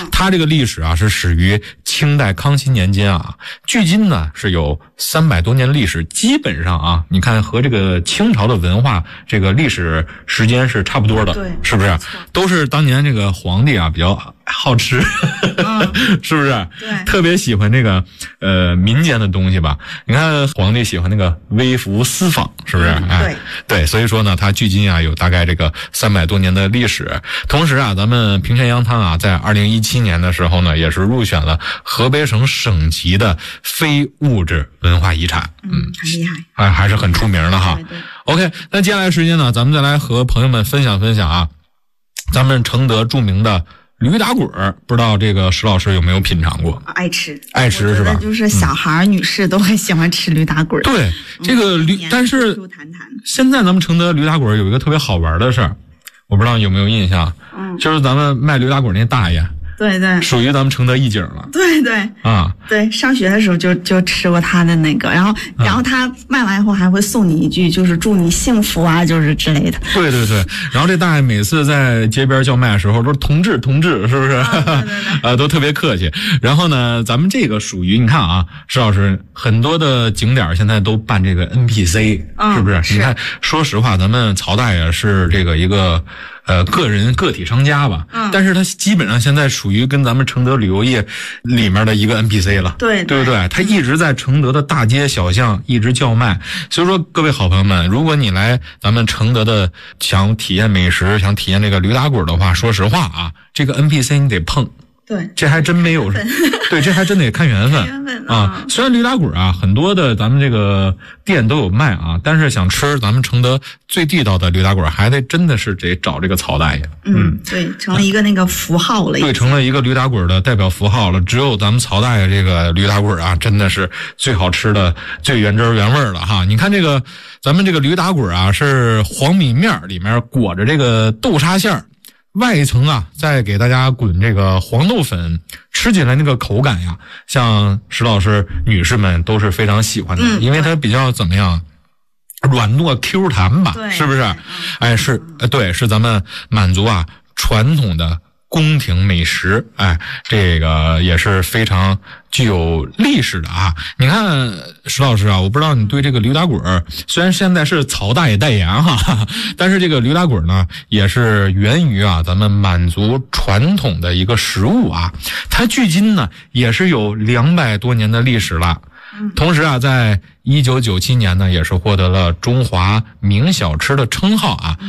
它这个历史啊是始于清代康熙年间啊，距今呢是有300多年历史，基本上啊，你看和这个清朝的文化这个历史时间是差不多的， 对， 是不是？都是当年这个皇帝啊比较好吃，是不是？ 对， 特别喜欢这个民间的东西吧？你看皇帝喜欢那个微服私访，是不是？对，所以说呢，它距今啊有大概这个300多年的历史。同时啊，咱们平泉羊汤啊，在2017年的时候呢，也是入选了河北省省级的非物质文化遗产。 很厉害， 还是很出名的哈。 对 OK， 那接下来时间呢，咱们再来和朋友们分享分享啊，咱们承德著名的驴打滚儿，不知道这个石老师有没有品尝过？ 爱吃是吧？ 就是小孩女士都很喜欢吃驴打滚。 对，这个驴，但是现在咱们承德驴打滚有一个特别好玩的事儿，我不知道你有没有印象？就是咱们卖驴打滚那大爷。对，属于咱们承德一景了。 对，上学的时候就吃过他的那个，然后他卖完以后还会送你一句，就是祝你幸福啊，就是之类的。 对，然后这大爷每次在街边叫卖的时候都是同志，是不是？对，都特别客气。然后呢，咱们这个属于你看啊，石老师很多的景点现在都办这个 NPC，是不是？你看，说实话，咱们曹大爷是这个一个。个体商家吧，但是他基本上现在属于跟咱们承德旅游业里面的一个 NPC 了，对不对？他一直在承德的大街小巷一直叫卖，所以说各位好朋友们，如果你来咱们承德的想体验美食，想体验这个驴打滚的话，说实话啊，这个 NPC 你得碰。 对， 这还真没有，对，这还真得看缘分啊。虽然驴打滚啊，很多的咱们这个店都有卖啊，但是想吃咱们承德最地道的驴打滚，还得真的是得找这个曹大爷。 对，成了一个那个符号了。 对，成了一个驴打滚的代表符号了。只有咱们曹大爷这个驴打滚啊，真的是最好吃的、最原汁原味了哈。你看这个，咱们这个驴打滚啊，是黄米面里面裹着这个豆沙馅儿。外一层啊，再给大家滚这个黄豆粉，吃起来那个口感呀，像石老师女士们都是非常喜欢的，因为它比较怎么样，软糯 Q 弹吧，是不是？是咱们满族啊传统的宫廷美食，这个也是非常具有历史的啊。你看石老师啊，我不知道你对这个驴打滚，虽然现在是曹大爷代言哈，但是这个驴打滚呢也是源于啊咱们满族传统的一个食物啊，它距今呢也是有200多年的历史了。同时啊，在1997年呢也是获得了中华名小吃的称号啊。